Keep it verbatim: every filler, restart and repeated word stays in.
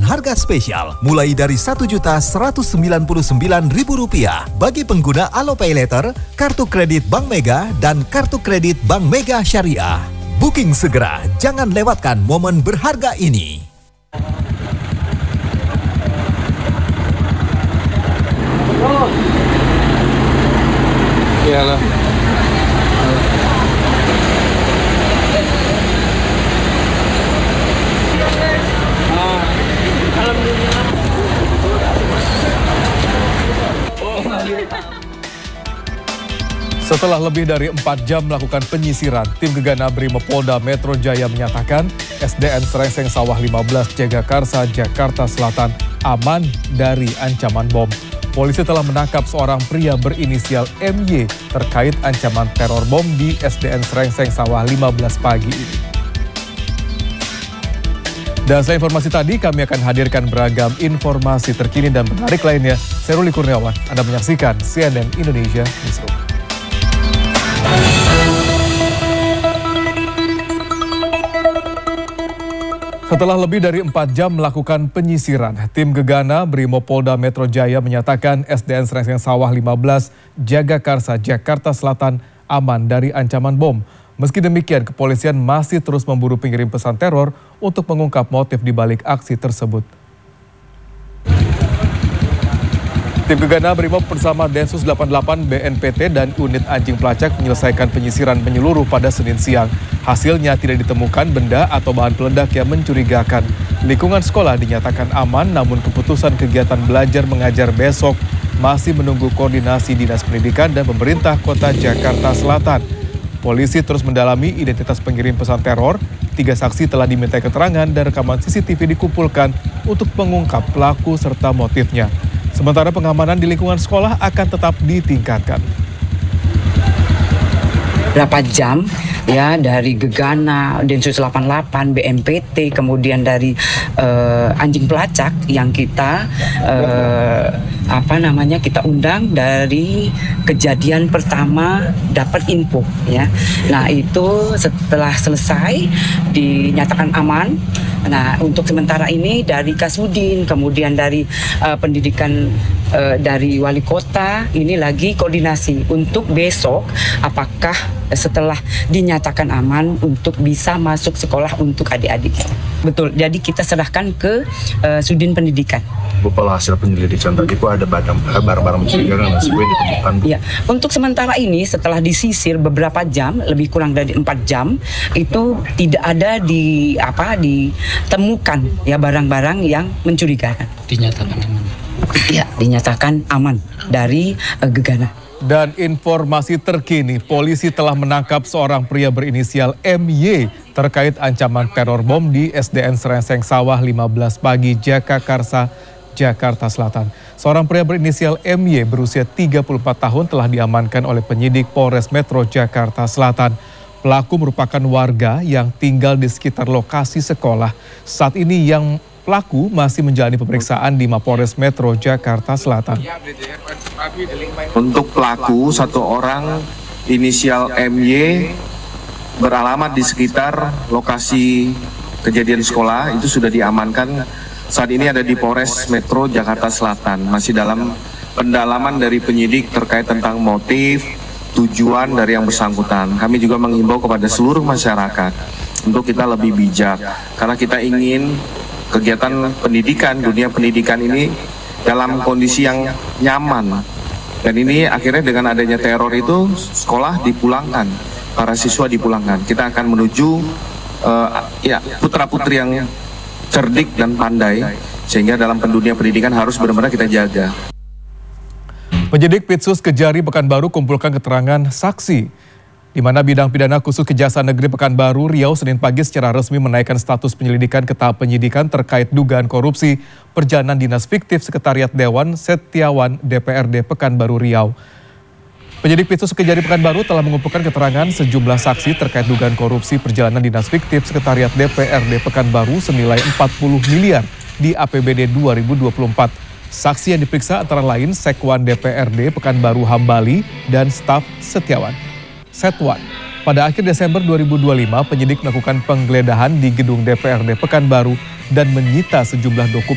harga spesial mulai dari satu juta seratus sembilan puluh sembilan ribu rupiah bagi pengguna Alo Pay Later, kartu kredit Bank Mega, dan kartu kredit Bank Mega Syariah. Booking segera, jangan lewatkan momen berharga ini. Iyalah. Setelah lebih dari empat jam melakukan penyisiran, tim Gegana Brimopolda Metro Jaya menyatakan S D N Srengseng Sawah lima belas Jagakarsa, Jakarta Selatan aman dari ancaman bom. Polisi telah menangkap seorang pria berinisial M Y terkait ancaman teror bom di S D N Srengseng Sawah lima belas pagi ini. Dan saya informasi tadi, kami akan hadirkan beragam informasi terkini dan menarik lainnya. Saya Ruli Kurniawan, Anda menyaksikan C N N Indonesia Newsroom. Setelah lebih dari empat jam melakukan penyisiran, tim Gegana Brimopolda Metro Jaya menyatakan S D N Srengseng Sawah lima belas Jagakarsa, Jakarta Selatan aman dari ancaman bom. Meski demikian, kepolisian masih terus memburu pengirim pesan teror untuk mengungkap motif di balik aksi tersebut. Tim Gegana Brimob bersama Densus delapan puluh delapan B N P T dan unit anjing pelacak menyelesaikan penyisiran menyeluruh pada Senin siang. Hasilnya tidak ditemukan benda atau bahan peledak yang mencurigakan. Lingkungan sekolah dinyatakan aman, namun keputusan kegiatan belajar mengajar besok masih menunggu koordinasi Dinas Pendidikan dan pemerintah Kota Jakarta Selatan. Polisi terus mendalami identitas pengirim pesan teror. Tiga saksi telah diminta keterangan dan rekaman C C T V dikumpulkan untuk mengungkap pelaku serta motifnya. Sementara pengamanan di lingkungan sekolah akan tetap ditingkatkan. Berapa jam ya dari Gegana, Densus delapan puluh delapan, B N P T, kemudian dari uh, anjing pelacak yang kita uh, apa namanya kita undang dari kejadian pertama dapat info ya. Nah, itu setelah selesai dinyatakan aman. Nah, untuk sementara ini dari Kasudin, kemudian dari uh, pendidikan uh, dari wali kota ini lagi koordinasi untuk besok apakah setelah dinyatakan aman untuk bisa masuk sekolah untuk adik-adik. Betul, jadi kita serahkan ke uh, Sudin Pendidikan. Bu, kalau hasil penyelidikan tadi Bu ada barang-barang mencurigakan yang ditemukan? Ya, untuk sementara ini setelah disisir beberapa jam, lebih kurang dari empat jam, itu tidak ada di apa ditemukan ya barang-barang yang mencurigakan. Dinyatakan aman. Ya, dinyatakan aman dari uh, Gegana. Dan informasi terkini, polisi telah menangkap seorang pria berinisial M Y terkait ancaman teror bom di S D N Srengseng Sawah lima belas pagi Jagakarsa, Jakarta Selatan. Seorang pria berinisial M Y berusia tiga puluh empat tahun telah diamankan oleh penyidik Polres Metro Jakarta Selatan. Pelaku merupakan warga yang tinggal di sekitar lokasi sekolah. Saat ini yang pelaku masih menjalani pemeriksaan di Mapolres Metro Jakarta Selatan. Untuk pelaku, satu orang inisial M Y beralamat di sekitar lokasi kejadian sekolah, itu sudah diamankan. Saat ini ada di Polres Metro Jakarta Selatan, masih dalam pendalaman dari penyidik terkait tentang motif, tujuan dari yang bersangkutan. Kami juga menghimbau kepada seluruh masyarakat untuk kita lebih bijak, karena kita ingin kegiatan pendidikan, dunia pendidikan ini dalam kondisi yang nyaman. Dan ini akhirnya dengan adanya teror itu, sekolah dipulangkan, para siswa dipulangkan. Kita akan menuju uh, ya putra-putri yang cerdik dan pandai, sehingga dalam dunia pendidikan harus benar-benar kita jaga. Penyidik Pitsus Kejari Pekanbaru kumpulkan keterangan saksi, di mana bidang pidana khusus Kejaksaan Negeri Pekanbaru Riau Senin pagi secara resmi menaikkan status penyelidikan ke tahap penyidikan terkait dugaan korupsi perjalanan dinas fiktif Sekretariat Dewan Setiawan D P R D Pekanbaru Riau. Penyidik Pitsus Kejari Pekanbaru telah mengumpulkan keterangan sejumlah saksi terkait dugaan korupsi perjalanan dinas fiktif Sekretariat D P R D Pekanbaru senilai empat puluh miliar di A P B D dua ribu dua puluh empat. Saksi yang diperiksa antara lain Sekwan D P R D Pekanbaru Hambali dan staf Setiawan. Setwan. Pada akhir Desember dua ribu dua puluh lima, penyidik melakukan penggeledahan di gedung D P R D Pekanbaru dan menyita sejumlah dokumen